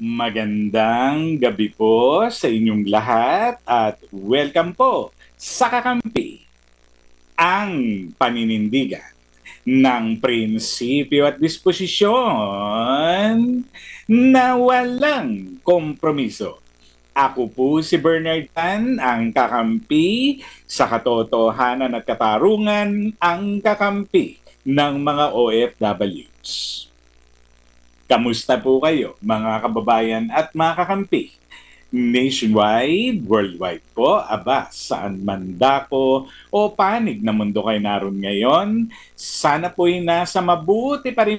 Magandang gabi po sa inyong lahat at welcome po sa Kakampi, ang paninindigan ng prinsipyo at disposisyon na walang kompromiso. Ako po si Bernard Tan, ang kakampi sa katotohanan at katarungan, ang kakampi ng mga OFWs. Kamusta po kayo, mga kababayan at mga kakampi? Nationwide, worldwide po, aba, saan man dako o panig na mundo kayo naroon ngayon, sana po'y nasa mabuti pa rin.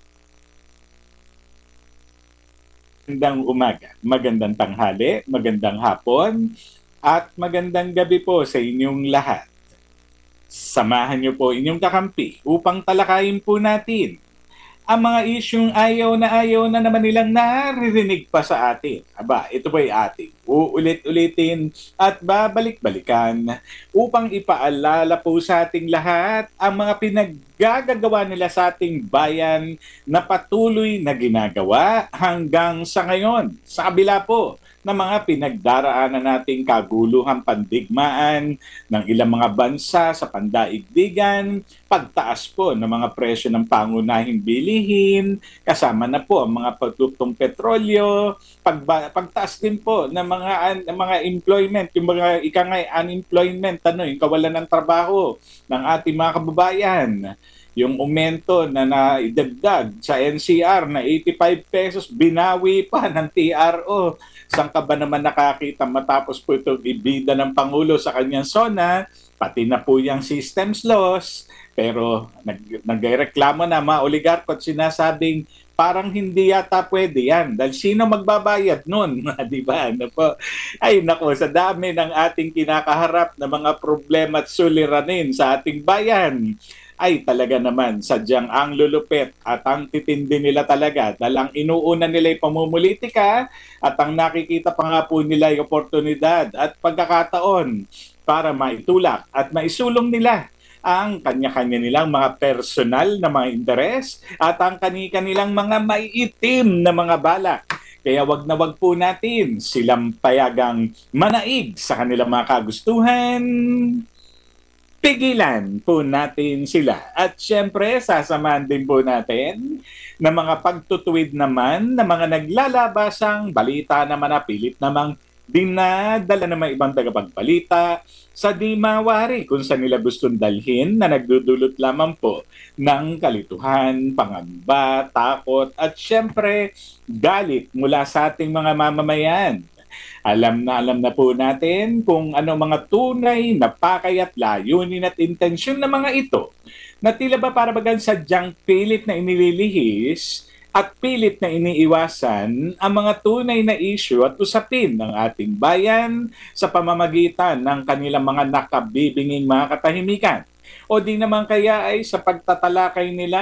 Magandang umaga, magandang tanghali, magandang hapon, at magandang gabi po sa inyong lahat. Samahan niyo po inyong kakampi upang talakayin po natin ang mga isyung ayaw na naman nilang naririnig pa sa atin. Aba, ito po'y ating uulit-ulitin at babalik-balikan upang ipaalala po sa ating lahat ang mga pinaggagawa nila sa ating bayan na patuloy na ginagawa hanggang sa ngayon. Sa kabila po ng mga pinagdaraanan nating kaguluhang pandigmaan ng ilang mga bansa sa pandaigdigan, pagtaas po ng mga presyo ng pangunahing bilihin, kasama na po ang mga produktong petrolyo, pagtaas din po ng mga employment, yung mga ikangay unemployment, yung kawalan ng trabaho ng ating mga kababayan. Yung aumento na naidagdag sa NCR na 85 pesos, binawi pa ng TRO. Saan ka ba naman nakakita matapos po itong ibida ng Pangulo sa kanyang SONA, pati na po yung systems loss, pero nagreklamo na mga oligarko at sinasabing parang hindi yata pwede yan. Dahil sino magbabayad nun? Di ba? Ano po? Ay nako, sa dami ng ating kinakaharap na mga problema at suliranin sa ating bayan, ay talaga naman sadyang ang lulupit at ang titindi nila talaga dahil ang inuuna nila ay pamumulitika at ang nakikita pa nga po nila ay oportunidad at pagkakataon para maitulak at maisulong nila ang kanya-kanya nilang mga personal na mga interes at ang kani-kanilang mga maiitim na mga balak. Kaya wag na wag po natin silang payagang manaig sa kanilang mga kagustuhan. Pigilan po natin sila. At syempre, sasamahan din po natin na mga pagtutuwid naman na mga naglalabasang balita na manapilit namang dinadala ng mga ibang tagapagbalita sa di mawari kung saan nila gustong dalhin na nagdudulot lamang po ng kalituhan, pangamba, takot at syempre galit mula sa ating mga mamamayan. Alam na po natin kung ano mga tunay na pakay at layunin at intensyon ng mga ito na tila ba para bagang sadyang pilit na inililihis at pilit na iniiwasan ang mga tunay na issue at usapin ng ating bayan sa pamamagitan ng kanilang mga nakabibinging mga katahimikan. O di naman kaya ay sa pagtatalakay nila